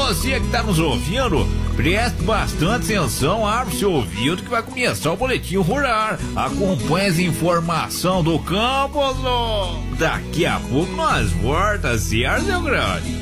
você que tá nos ouvindo, preste bastante atenção, abre o seu ouvido que vai começar o Boletim Rural. Acompanhe as informações do campo, Zô. Daqui a pouco nós voltamos, certo, meu grande?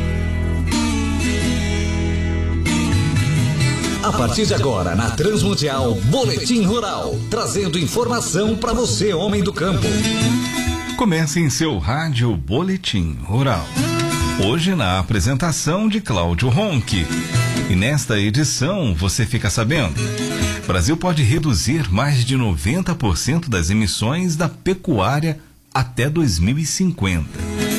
A partir de agora, na Transmundial, Boletim Rural, trazendo informação para você, homem do campo. Comece em seu rádio Boletim Rural. Hoje na apresentação de Cláudio Ronchi. E nesta edição você fica sabendo: o Brasil pode reduzir mais de 90% das emissões da pecuária até 2050.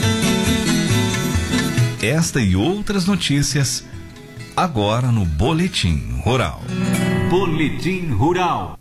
Esta e outras notícias agora no Boletim Rural. Boletim Rural.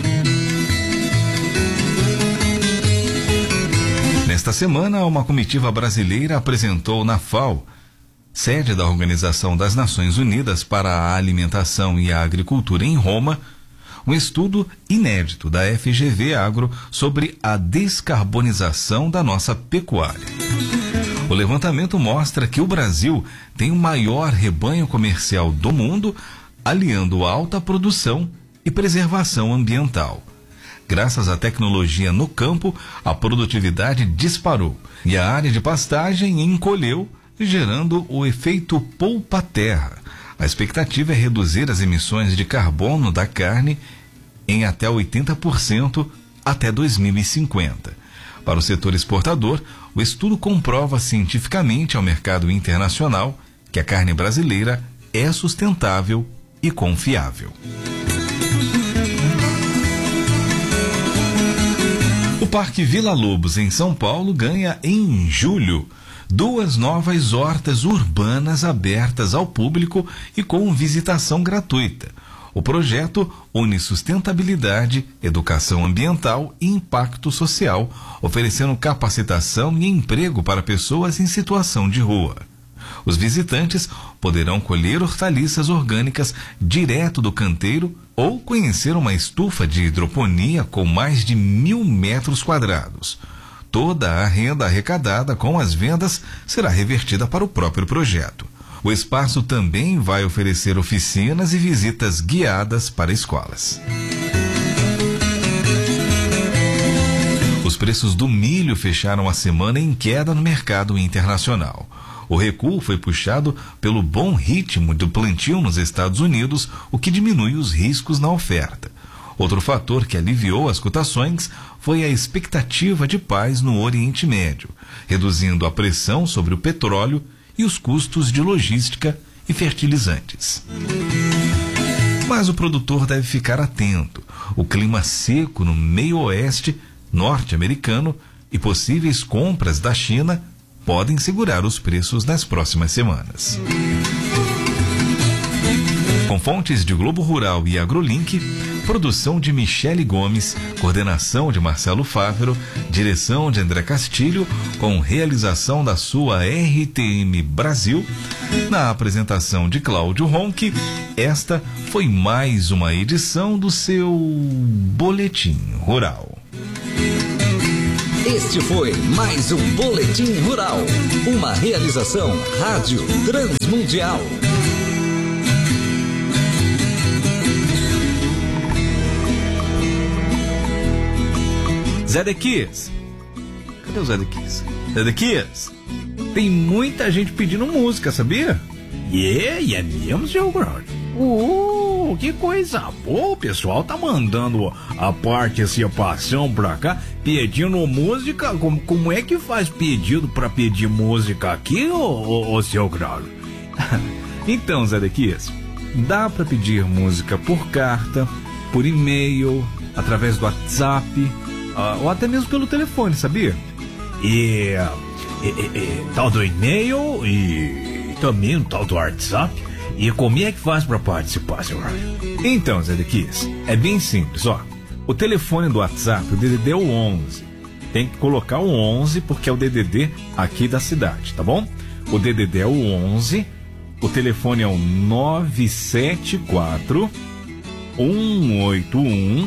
Nesta semana, uma comitiva brasileira apresentou na FAO, sede da Organização das Nações Unidas para a Alimentação e a Agricultura em Roma, um estudo inédito da FGV Agro sobre a descarbonização da nossa pecuária. O levantamento mostra que o Brasil tem o maior rebanho comercial do mundo, aliando alta produção e preservação ambiental. Graças à tecnologia no campo, a produtividade disparou e a área de pastagem encolheu, gerando o efeito poupa-terra. A expectativa é reduzir as emissões de carbono da carne em até 80% até 2050. Para o setor exportador, o estudo comprova cientificamente ao mercado internacional que a carne brasileira é sustentável e confiável. O Parque Vila Lobos, em São Paulo, ganha em julho 2 novas hortas urbanas abertas ao público e com visitação gratuita. O projeto une sustentabilidade, educação ambiental e impacto social, oferecendo capacitação e emprego para pessoas em situação de rua. Os visitantes poderão colher hortaliças orgânicas direto do canteiro ou conhecer uma estufa de hidroponia com mais de 1.000 metros quadrados. Toda a renda arrecadada com as vendas será revertida para o próprio projeto. O espaço também vai oferecer oficinas e visitas guiadas para escolas. Os preços do milho fecharam a semana em queda no mercado internacional. O recuo foi puxado pelo bom ritmo do plantio nos Estados Unidos, o que diminui os riscos na oferta. Outro fator que aliviou as cotações foi a expectativa de paz no Oriente Médio, reduzindo a pressão sobre o petróleo e os custos de logística e fertilizantes. Mas o produtor deve ficar atento. O clima seco no meio-oeste norte-americano e possíveis compras da China podem segurar os preços nas próximas semanas. Com fontes de Globo Rural e AgroLink, produção de Michele Gomes, coordenação de Marcelo Fávero, direção de André Castilho, com realização da sua RTM Brasil, na apresentação de Cláudio Ronchi, esta foi mais uma edição do seu Boletim Rural. Este foi mais um Boletim Rural, uma realização Rádio Transmundial. Zedequias, cadê o Zedequias? Zedequias, tem muita gente pedindo música, sabia? É mesmo, seu Grande? Que coisa boa, o pessoal tá mandando a participação pra cá, pedindo música. Como é que faz pedido pra pedir música aqui, ô seu Grande? Então, Zedequias, dá pra pedir música por carta, por e-mail, através do WhatsApp, ou até mesmo pelo telefone, sabia? Tal do e-mail e também o tal do WhatsApp. E como é que faz para participar, senhor? Então, Zedequias, é bem simples, ó. O telefone do WhatsApp, o DDD é o 11. Tem que colocar o 11 porque é o DDD aqui da cidade, tá bom? O DDD é o 11, o telefone é o 974 181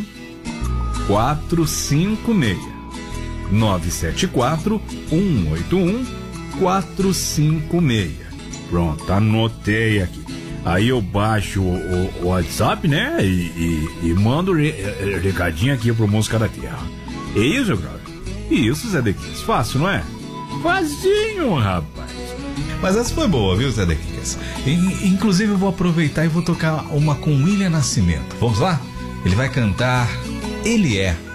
456. 974 181 456. Pronto, anotei aqui. Aí eu baixo o WhatsApp, né? E mando recadinho aqui pro Música da Terra. É isso, brother? Isso, Zé Dequias. Fácil, não é? Facinho, rapaz. Mas essa foi boa, viu, Zé Dequias? Inclusive eu vou aproveitar e vou tocar uma com William Nascimento. Vamos lá? Ele vai cantar Ele É.